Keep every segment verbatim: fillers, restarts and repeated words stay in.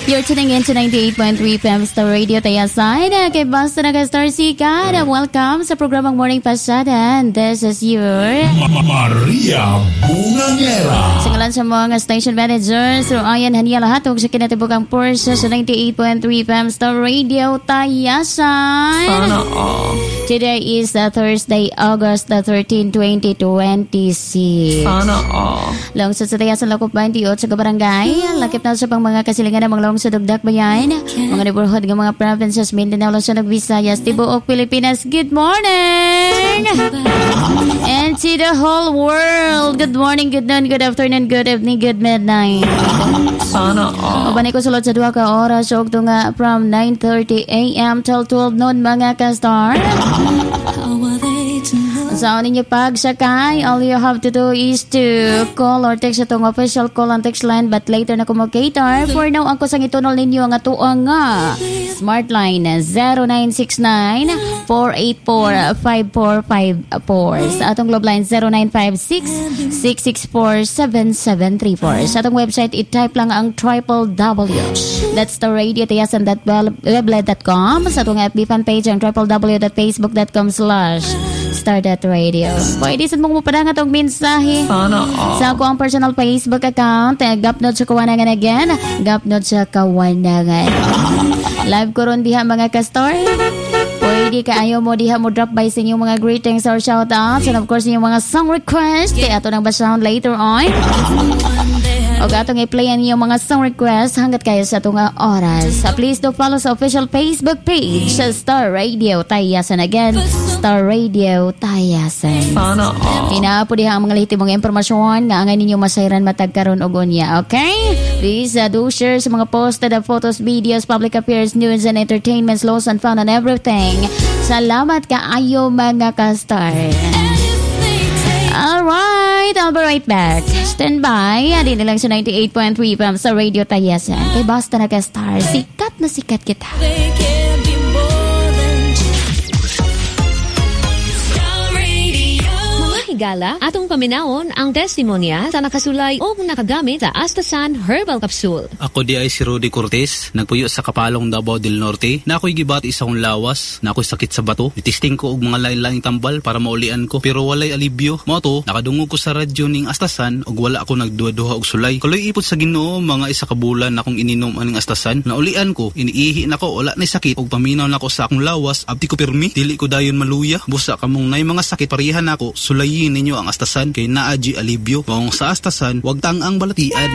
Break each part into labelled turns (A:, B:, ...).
A: You're tuning in to ninety-eight point three P M Star Radio Tayasay. Kay basta nag-star sikat. Welcome sa programang Morning Pasada. And this is your
B: Maria Bungangera.
A: Sa ngalan sa mga station managers, so ayan haniya lahat. Huwag sa kinatibukang Porsche sa ninety-eight point three P M Star Radio Tayasay.
C: Sana all.
A: Today is uh, Thursday, August the thirteenth, twenty twenty-six.
C: Sana all.
A: Lungsod sa Tayasan, Lakop twenty-eight sa Kabarangay. Lakip na sa pang mga kasilingan ng mga lungsod ug Dakbayan. Mga neighborhood ng mga provinces, Mindanao, Luzon ug Visayas, Tibuok, Pilipinas. Good morning! And to the whole world, good morning, good noon, good afternoon, good evening, good midnight.
C: Sana all.
A: Ubanay ko sulod sa duha ka oras ug tunga from nine thirty a m till twelve noon mga ka-star. Sa so, ninyo pagsakay, all you have to do is to call or text itong official call and text line, but later na kumakator. For now, ang kusang itunol ninyo ang atuang nga smart line zero nine six nine, four eight four, five four five four. Sa atong globe line zero nine five six, six six four, seven seven three four. Sa atong website, i-type lang ang triple W. That's the radio tayasan dot weblet dot com. Sa atong F B fan page, ang triple W dot facebook dot com slash Star Radio. Pwede sa mong mupadangat ang mensahe sa ako ang personal Facebook account. Gapnod sa kawanangan again. Gapnod sa kawanangan. Live ko ron diha mga kastor. Pwede ka ayaw mo diha mo drop by sa inyong mga greetings or shoutouts. And of course, inyong mga song request. Kaya ito nang basahan later on. O gatong i-play ang inyong mga song request hanggat kayo sa itong oras. So please do follow sa official Facebook page sa Star Radio Tayasan. Again, Star Radio Tayasan.
C: Sana all.
A: Pinaapo diha ang mga lihitimong impormasyon nga angay ninyo masayran matagkaroon og unya. Okay? Please uh, do share sa mga posted uh, photos, videos, public appearance, news and entertainments, lost and found and everything. Salamat kaayo mga ka-star. Alright, I'll be right back. Stand by. Adi na lang sa ninety-eight point three P M sa Radio Tayasan. Kay basta na ka-star, sikat na sikat kita.
D: Higala, atong paminaon ang testimonya sa nakasulay o nakagamit sa Astasan Herbal Capsule.
E: Ako di ay si Rudy Cortez, nagpuyo sa Kapalong Davao del Norte, na ako'y gibati sa akong lawas, na ako'y sakit sa bato. Nitisting ko og mga lain-laing tambal para maulian ko, pero walay alibyo. Mo to, nakadungog ko sa radyo ning Astasan og wala ako nagduha-duha og sulay. Kaloy ipot sa Ginoo mga isa ka bulan na akong ininom aning Astasan. Naulian ko, iniihi na ko, wala na sakit og paminaw na ko sa akong lawas, abti ko pirmi, dili ko dayon maluya. Busa kamong nay mga sakit parihan nako, sulayin ninyo ang Astasan kay naaji alibyo. Kung sa Astasan, wag tangang balatian.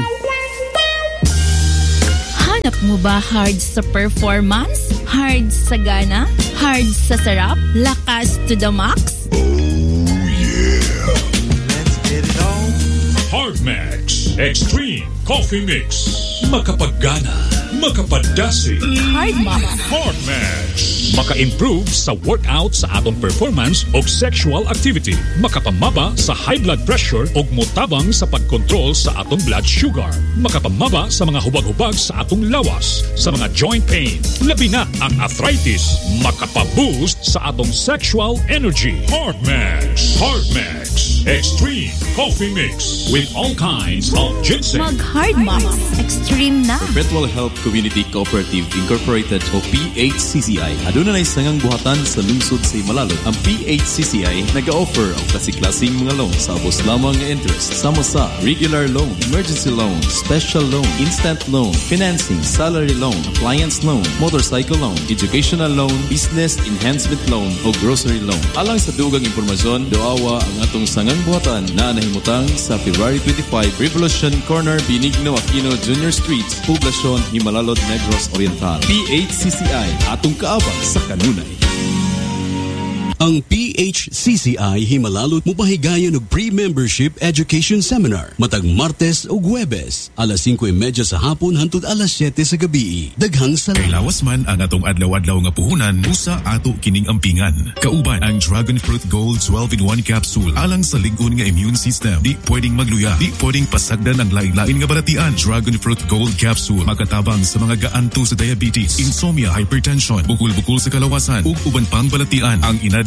F: Hanap mo ba hard sa performance? Hard sa gana? Hard sa sarap? Lakas to the max?
B: Oh yeah.
G: Let's get it on.
B: Hard Max Extreme Coffee Mix. Makapagana, makapadasi.
F: Hard Max.
B: Hard Max. Maka-improve sa workout sa atong performance o sexual activity. Makapamaba sa high blood pressure o mutabang sa pagkontrol sa atong blood sugar. Makapamaba sa mga hubag-hubag sa atong lawas, sa mga joint pain, labi na ang arthritis. Makapaboost sa atong sexual energy. Hard Max. Hard Max Extreme Coffee Mix with all kinds of ginseng.
F: Mag Hard Max Extreme na.
H: Perpetual Health Community Cooperative Incorporated o P H C C I. Aduna na sangang buhatan sa lungsod sa Himalalo. Ang P H C C I nag-offer ang klase-klaseng mga loan sa abos lamang nga interest. Sama sa regular loan, emergency loan, special loan, instant loan, financing, salary loan, appliance loan, motorcycle loan, educational loan, business enhancement loan o grocery loan. Alang sa dugang impormasyon, doawa ang atong sangang buhatan na nahimutang sa February twenty-fifth, Revolution Corner, Benigno Aquino Junior Street, Poblacion, Himalalod, Negros Oriental. P H C C I, atong kaabang sa kanunay.
I: Ang P H C C I Himalalot mupahigayon og pre-membership education seminar matag Martes ug Huwebes alas singko y media sa hapon hangtod alas siyete sa gabi. Daghang salamat.
J: Kay lawas man ang atong adlaw-adlaw nga puhunan, usa ato kining ampingan. Kauban ang Dragon Fruit Gold twelve in one capsule alang sa lig-on nga immune system. Di pwedeng magluya, di pwedeng pasagdan ang lain-lain nga baratian. Dragon Fruit Gold capsule makatabang sa mga gaanto sa diabetes, insomnia, hypertension, bukol-bukol sa kalawasan ug uban pang balatian. Ang inad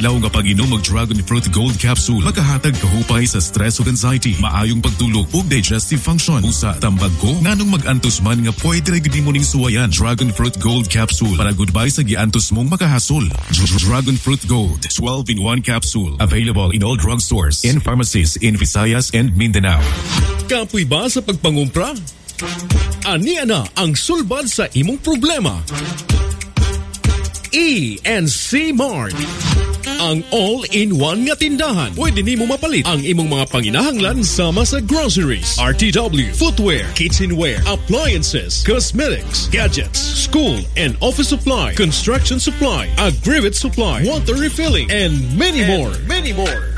J: adlaw nga pag-inom og Dragon Fruit Gold Capsule makahatag kahupay sa stress ug anxiety, maayong pagtulog ug digestive function. Usa tambag ko nganong mag-antos man nga pwede ra gyud mo ning suwayan. Dragon Fruit Gold Capsule para goodbye sa giantos mong makahasol. Dragon Fruit Gold twelve in one capsule, available in all drugstores and pharmacies in Visayas and Mindanao.
K: Kapoy ba sa pagpangumpra? Ani ana ang sulbad sa imong problema. E and C Mart, ang all-in-one nga tindahan. Pwede nimo mapalit ang imong mga panginahanglan sama sa groceries, R T W, footwear, kitchenware, appliances, cosmetics, gadgets, school and office supply, construction supply, aggregate supply, water refilling, and many and more. Many more.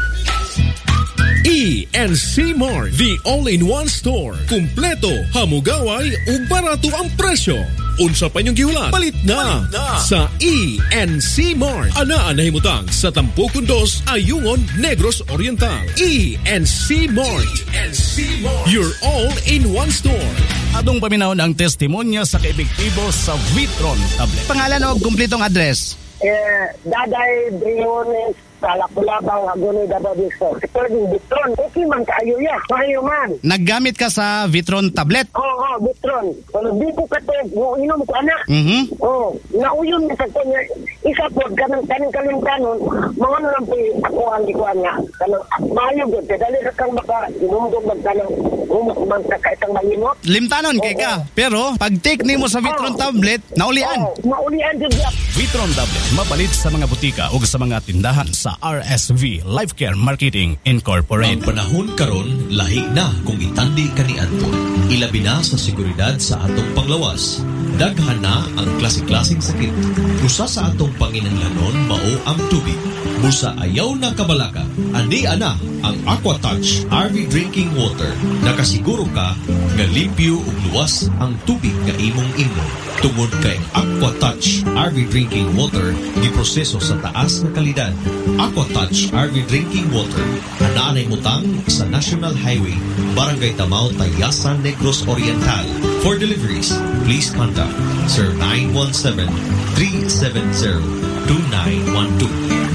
K: E and C Mart, the all-in-one store. Kumpleto, hamugaway ug barato ang presyo. Unsa pa niyong gihulat? Palit na, Palit na sa E and C Mart. Anaa na himutang sa Tampukon dos, Ayungon, Negros Oriental. E and C Mart. E and C Mart, your all-in-one store.
L: Atong paminawon ang testimonya sa kaepektibo sa Vitron tablet. Pangalan o kumpletong address?
M: Eh, Daday Briones, Talakulabang, Agonoy, Davao del Sur. Pwedeng Vitron. Okay man kayo ya. Mahayo man.
L: Naggamit ka sa Vitron tablet?
M: Oo, oh, oh, Vitron. Kung di ko katog, inom ko anak.
L: Mm-hmm.
M: Oo. Oh, nauyon na sa kanya. Isa po, kanang kanang kaling kanon, mga ano lang po ako ang likuan nga. Kanang, mahayo ko. Dali na kang baka, inumdog magtanong, umukbang sa kaitang malimot.
L: Limtanon kay ka. Pero, pag take nimo sa Vitron oh. tablet, naulian.
M: Oo, oh, naulian dyan.
L: Vitron tablet, mapalit sa mga butika o sa mga tindahan sa R S V Life Care Marketing Incorporated.
N: Ang panahon karon lahi na kung itandi kaniadto. Ilabi na sa seguridad sa atong panglawas. Daghan na ang klase-klaseng sakit. Usa sa atong panginahanglanon mao ang tubig. Busa ayaw na kabalaka. Andi ana ang AquaTouch R V Drinking Water. Nakasiguro ka nga limpyo ug luwas ang tubig nga imong inom. Tungod kay AquaTouch R V Drinking Water giproseso sa taas na kalidad. AquaTouch R V Drinking Water anaanay mutang sa National Highway, Barangay Tamao, Tayasan, Negros Oriental. For deliveries, please contact Sir nine one seven, three seven zero, two nine one two.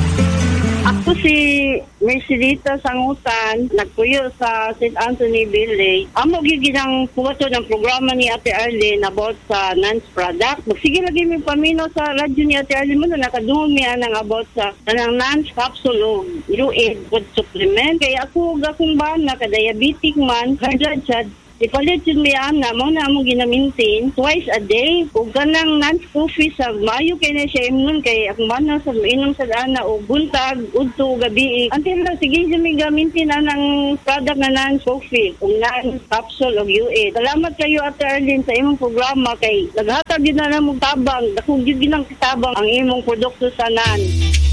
O: Ako si Mercedita Sangutan, nagpuyo sa Saint Anthony Village. Amo giginang puwato ng programa ni Ate Arlene about sa N A N S product. Magsige lagi may pamino sa radyo ni Ate Arlene mo na nakadungog niya nang about sa kanang N A N S capsule o U A food supplement. Kaya ako gakong ba naka-diabetic man, high blood siya, ipalit yun may ana, mo na among ginamintin twice a day. O ganang N A N S coffee sa mayo kay na siya imnon kay akong mana sa inom sa ana o buntag, udto, gabi. Until na, sige siya may gamintin na ng product na N A N S coffee, o N A N S capsule o U A. Salamat kayo Ate Arlene sa imong programa kay naghatag yun na namong tabang, dakong yun ginang tabang ang imong produkto sa N A N S.